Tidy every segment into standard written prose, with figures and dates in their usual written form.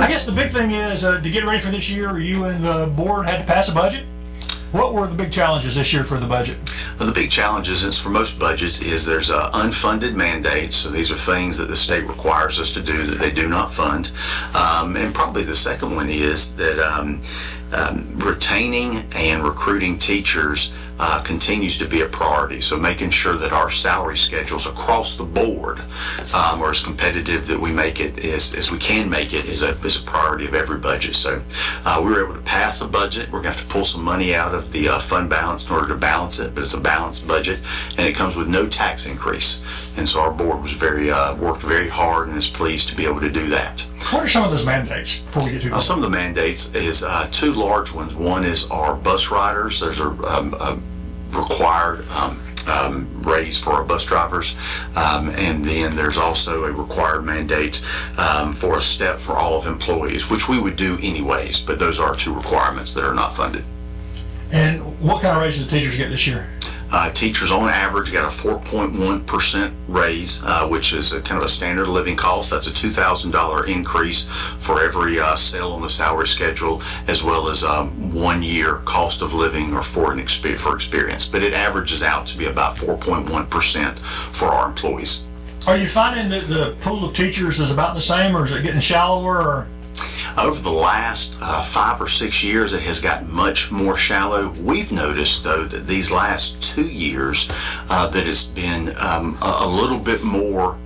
I guess the big thing is to get ready for this year, you and the board had to pass a budget. What were the big challenges this year for the budget? Well, the big challenges is for most budgets is there's unfunded mandates. So these are things that the state requires us to do that they do not fund. And probably the second one is that retaining and recruiting teachers continues to be a priority. So making sure that our salary schedules across the board are as competitive that we make it as we can make it is a priority of every budget. So we were able to pass a budget. We're going to have to pull some money out of the fund balance in order to balance it, but it's a balanced budget, and it comes with no tax increase. And so our board was worked very hard and is pleased to be able to do that. What are some of those mandates before we get to some of the mandates is two large ones. One is our bus riders. There's a required raise for our bus drivers, and then there's also a required mandate for a step for all of employees, which we would do anyways, but those are two requirements that are not funded. And what kind of raise did the teachers get this year? Teachers on average got a 4.1% raise, which is a kind of a standard living cost. That's a $2,000 increase for every cell on the salary schedule, as well as 1 year cost of living or for experience. But it averages out to be about 4.1% for our employees. Are you finding that the pool of teachers is about the same, or is it getting shallower? Or? Over the last 5 or 6 years, it has gotten much more shallow. We've noticed, though, that these last 2 years, that it's been a little bit more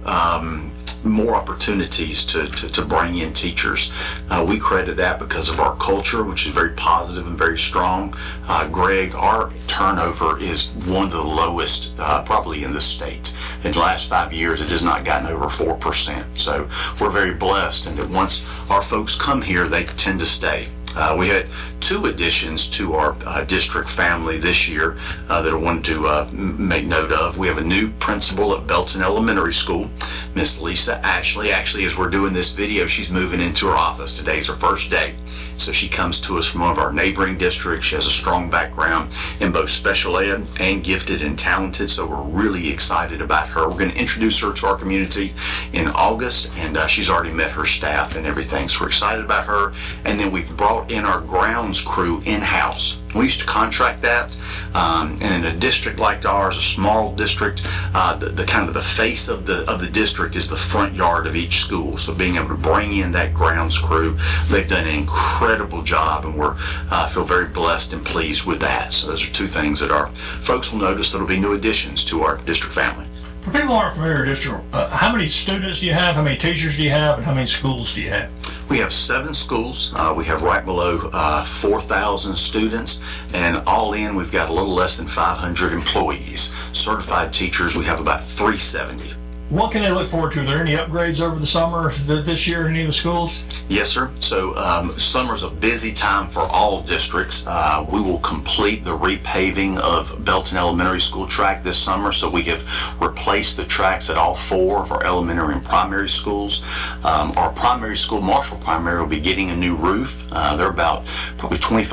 opportunities to bring in teachers. We credit that because of our culture, which is very positive and very strong. Greg, our turnover is one of the lowest probably in the state. In the last 5 years, it has not gotten over 4%. So we're very blessed, and that once our folks come here, they tend to stay. We had 2 additions to our district family this year that I wanted to make note of. We have a new principal at Belton Elementary School, Miss Lisa Ashley. Actually, as we're doing this video, she's moving into her office. Today's her first day. So she comes to us from one of our neighboring districts. She has a strong background in both special ed and gifted and talented, so we're really excited about her. We're going to introduce her to our community in August, and she's already met her staff and everything, so we're excited about her. And then we've brought in our grounds crew in-house. We used to contract that, and in a district like ours, a small district, the kind of the face of the district is the front yard of each school. So being able to bring in that grounds crew, they've done an incredible job, and we're feel very blessed and pleased with that. So those are 2 things that our folks will notice that'll be new additions to our district family. For people who aren't familiar with district, how many students do you have, how many teachers do you have, and how many schools do you have? We have 7 schools. We have right below 4,000 students, and all in, we've got a little less than 500 employees. Certified teachers, we have about 370. What can they look forward to? Are there any upgrades over the summer this year in any of the schools? Yes, sir. So summer's a busy time for all districts. We will complete the repaving of Belton Elementary School track this summer. So we have replaced the tracks at all 4 of our elementary and primary schools. Our primary school, Marshall Primary, will be getting a new roof. They're about probably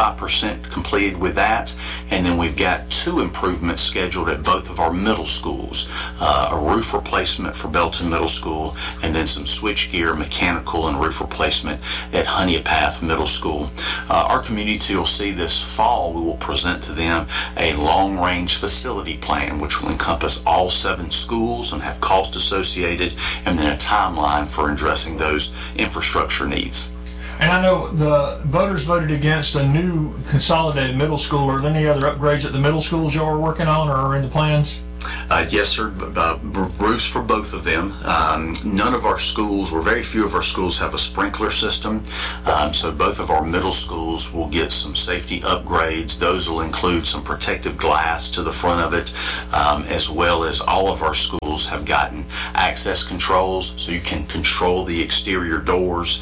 25% completed with that. And then we've got 2 improvements scheduled at both of our middle schools. A roof replacement for Belton Middle School, and then some switchgear, mechanical, and roof replacement at Honeypath Middle School. Our community will see this fall, we will present to them a long-range facility plan, which will encompass all 7 schools and have cost associated, and then a timeline for addressing those infrastructure needs. And I know the voters voted against a new consolidated middle school. Are there any other upgrades at the middle schools you are working on or are in the plans? Yes, sir. Roofs for both of them. None of our schools, or very few of our schools, have a sprinkler system. So both of our middle schools will get some safety upgrades. Those will include some protective glass to the front of it, as well as all of our schools have gotten access controls, so you can control the exterior doors.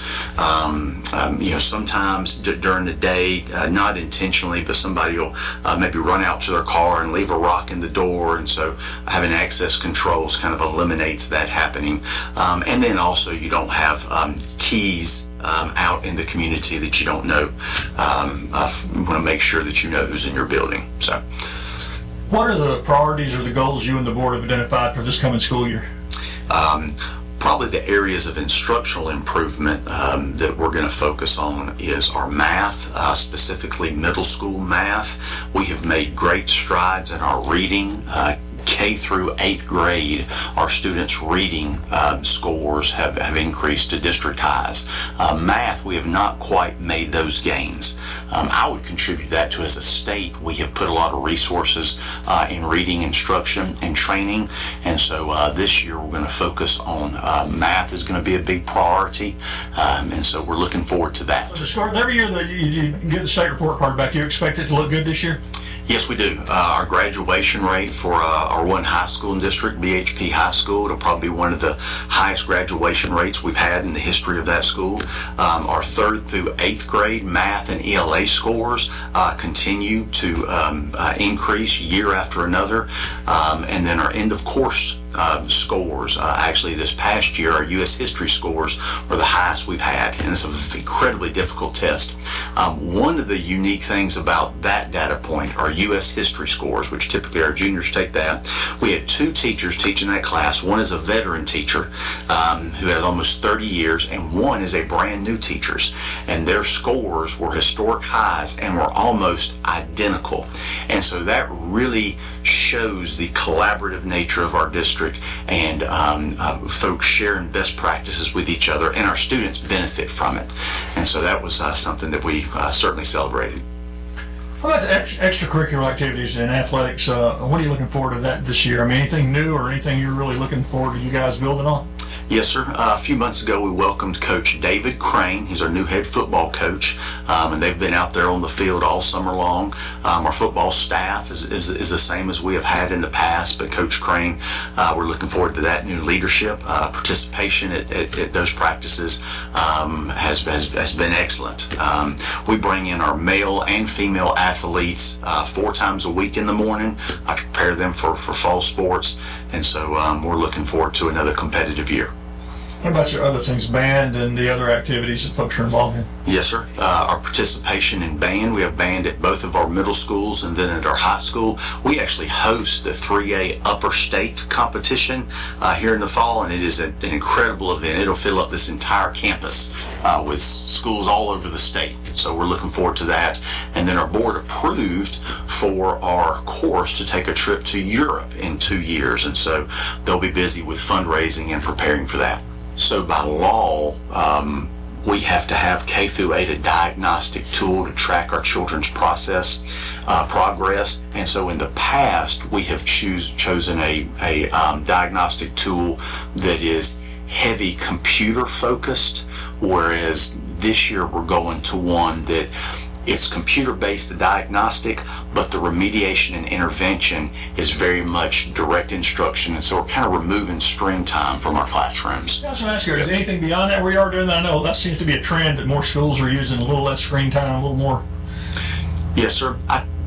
Sometimes during the day, not intentionally, but somebody will maybe run out to their car and leave a rock in the door, and so having access controls kind of eliminates that happening. And then also you don't have keys out in the community that you don't know. You want to make sure that you know who's in your building. So, what are the priorities or the goals you and the board have identified for this coming school year? Probably the areas of instructional improvement that we're going to focus on is our math, specifically middle school math. We have made great strides in our reading. K through 8th grade, our students' reading scores have increased to district highs. Math, we have not quite made those gains. I would contribute that to, as a state, we have put a lot of resources in reading instruction and training, and so this year we're going to focus on math is going to be a big priority, and so we're looking forward to that. Every year that you get the state report card back, do you expect it to look good this year? Yes, we do. Our graduation rate for our one high school in district, BHP High School, it'll probably be one of the highest graduation rates we've had in the history of that school. Our 3rd through 8th grade math and ELA scores continue to increase year after another. And then our end of course scores. Actually, this past year, our U.S. history scores were the highest we've had, and it's an incredibly difficult test. One of the unique things about that data point are U.S. history scores, which typically our juniors take that. We had 2 teachers teaching that class. One is a veteran teacher who has almost 30 years, and one is a brand new teacher. And their scores were historic highs and were almost identical. And so that really shows the collaborative nature of our district, and folks sharing best practices with each other, and our students benefit from it. And so that was something that we certainly celebrated. How about the extracurricular activities in athletics? What are you looking forward to that this year? I mean, anything new or anything you're really looking forward to you guys building on? Yes, sir. A few months ago, we welcomed Coach David Crane. He's our new head football coach, and they've been out there on the field all summer long. Our football staff is the same as we have had in the past, but Coach Crane, we're looking forward to that new leadership. Participation at those practices has been excellent. We bring in our male and female athletes 4 times a week in the morning. I prepare them for fall sports, and so we're looking forward to another competitive year. What about your other things, band and the other activities that folks are involved in? Yes, sir. Our participation in band, we have band at both of our middle schools and then at our high school. We actually host the 3A Upper State competition here in the fall, and it is an incredible event. It'll fill up this entire campus with schools all over the state. So we're looking forward to that. And then our board approved for our course to take a trip to Europe in 2 years, and so they'll be busy with fundraising and preparing for that. So by law, we have to have K through 8 a diagnostic tool to track our children's progress. And so in the past, we have chosen a diagnostic tool that is heavy computer focused, whereas this year we're going to one that it's computer-based, the diagnostic, but the remediation and intervention is very much direct instruction, and so we're kind of removing screen time from our classrooms. I was going to ask you, is anything beyond that we are doing that? I know that seems to be a trend that more schools are using a little less screen time, a little more. Yes, sir.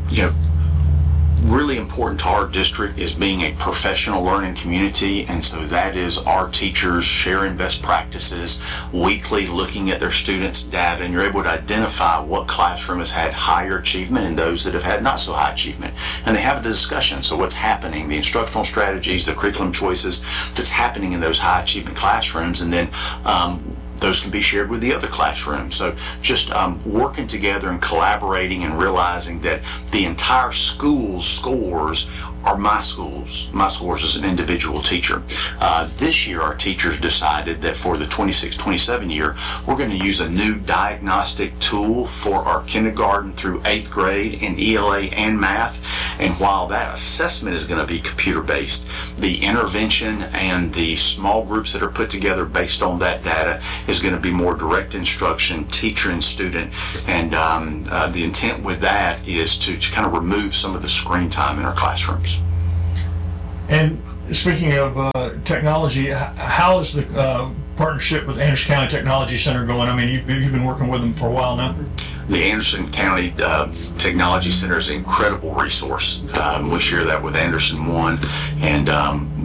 Really important to our district is being a professional learning community, and so that is our teachers sharing best practices weekly, looking at their students' data, and you're able to identify what classroom has had higher achievement and those that have had not so high achievement, and they have a discussion. So what's happening, the instructional strategies, the curriculum choices that's happening in those high achievement classrooms, and then those can be shared with the other classrooms. So just working together and collaborating and realizing that the entire school's scores are my scores as an individual teacher. This year, our teachers decided that for the 26-27 year, we're going to use a new diagnostic tool for our kindergarten through 8th grade in ELA and math. And while that assessment is going to be computer-based, the intervention and the small groups that are put together based on that data is going to be more direct instruction, teacher and student. And the intent with that is to kind of remove some of the screen time in our classrooms. And speaking of technology, how is the partnership with Anderson County Technology Center going? I mean, you've been working with them for a while now. The Anderson County Technology Center is an incredible resource. We share that with Anderson One, and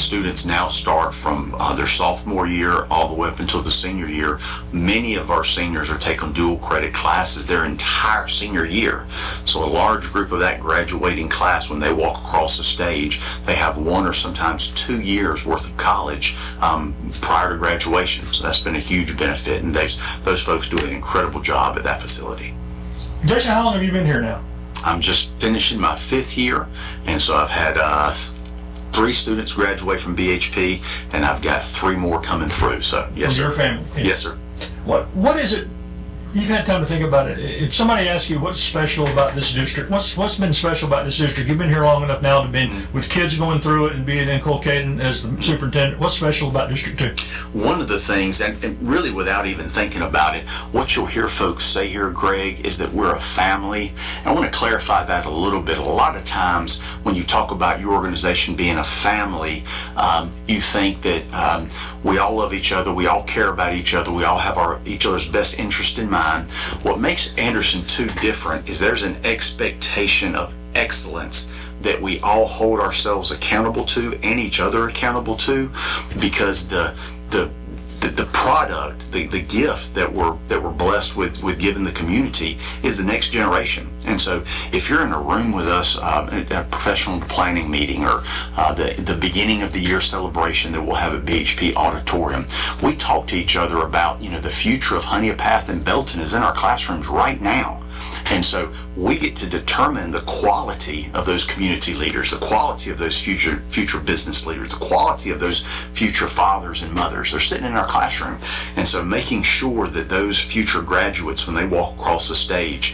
students now start from their sophomore year all the way up until the senior year. Many of our seniors are taking dual credit classes their entire senior year. So a large group of that graduating class, when they walk across the stage, they have 1 or sometimes 2 years worth of college prior to graduation. So that's been a huge benefit, and those folks do an incredible job at that facility. Jason, how long have you been here now? I'm just finishing my 5th year, and so I've had 3 students graduate from BHP, and I've got 3 more coming through. So yes, from your sir. family. Yes, sir. What is it? You've had time to think about it. If somebody asks you what's special about this district, what's been special about this district? You've been here long enough now to be with kids going through it and being inculcated as the superintendent. What's special about District 2? One of the things, and really without even thinking about it, what you'll hear folks say here, Greg, is that we're a family. I want to clarify that a little bit. A lot of times when you talk about your organization being a family, you think that we all love each other, we all care about each other, we all have each other's best interest in mind. What makes Anderson 2 different is there's an expectation of excellence that we all hold ourselves accountable to and each other accountable to, because the product, the gift that we're blessed with giving the community is the next generation. And so if you're in a room with us at a professional planning meeting or the beginning of the year celebration that we'll have at BHP Auditorium, we talk to each other about, the future of Honeypath and Belton is in our classrooms right now. And so we get to determine the quality of those community leaders, the quality of those future business leaders, the quality of those future fathers and mothers. They're sitting in our classroom. And so making sure that those future graduates, when they walk across the stage,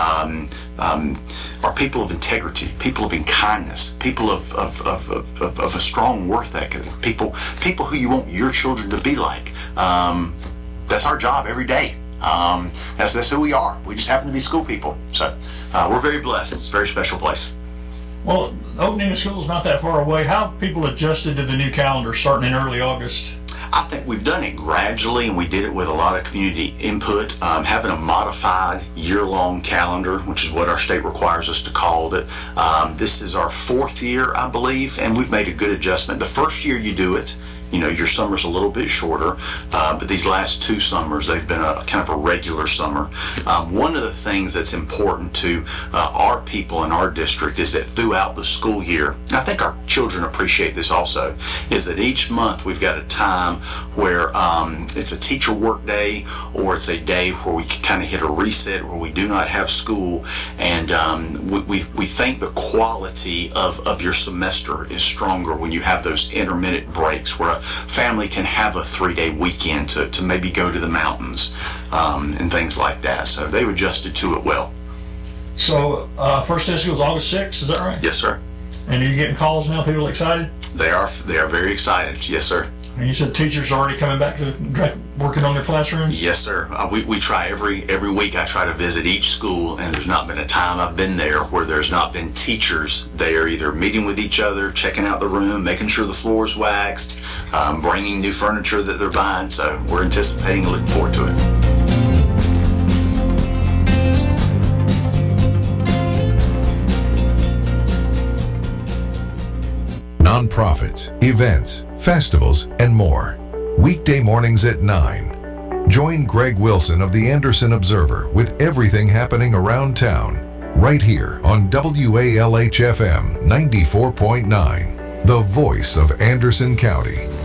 are people of integrity, people of kindness, people of a strong work ethic, people who you want your children to be like. That's our job every day. That's who we are. We just happen to be school people. So we're very blessed. It's a very special place. Well, opening of school is not that far away. How have people adjusted to the new calendar starting in early August? I think we've done it gradually, and we did it with a lot of community input. Having a modified year-long calendar, which is what our state requires us to call it. This is our 4th year, I believe, and we've made a good adjustment. The first year you do it, your summer's a little bit shorter, but these last 2 summers, they've been a kind of a regular summer. One of the things that's important to our people in our district is that throughout the school year, and I think our children appreciate this also, is that each month we've got a time where it's a teacher work day, or it's a day where we can kind of hit a reset where we do not have school, and we think the quality of your semester is stronger when you have those intermittent breaks where a family can have a 3-day weekend to maybe go to the mountains and things like that. So they've adjusted to it well. So first day of school is August 6th, is that right? Yes, sir. And are you getting calls now? People are excited? They are very excited. Yes, sir. And you said teachers are already coming back to working on their classrooms? Yes, sir. We try every week. I try to visit each school, and there's not been a time I've been there where there's not been teachers there either meeting with each other, checking out the room, making sure the floor is waxed, bringing new furniture that they're buying. So we're anticipating and looking forward to it. Nonprofits, events, festivals, and more. Weekday mornings at 9. Join Greg Wilson of the Anderson Observer with everything happening around town, right here on WALH-FM 94.9, the voice of Anderson County.